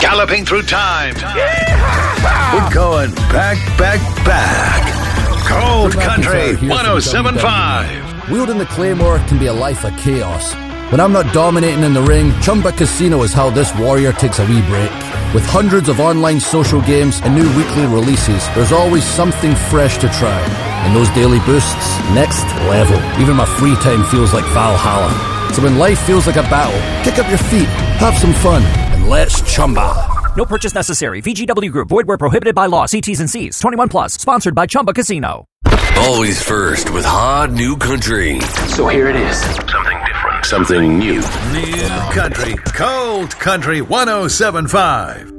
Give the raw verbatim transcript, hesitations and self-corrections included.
Galloping through time. We're going back, back, back. Cold Country one oh seven point five. Wielding the Claymore can be a life of chaos. When I'm not dominating in the ring, Chumba Casino is how this warrior takes a wee break. With hundreds of online social games and new weekly releases, there's always something fresh to try. And those daily boosts, next level. Even my free time feels like Valhalla. So when life feels like a battle, kick up your feet, have some fun, and let's Chumba. No purchase necessary. V G W Group. Void where prohibited by law. See T's and C's. twenty-one plus. Sponsored by Chumba Casino. Always first with Hot New Country. So here it is. Something different. Something new. New Country. Cold Country one oh seven point five.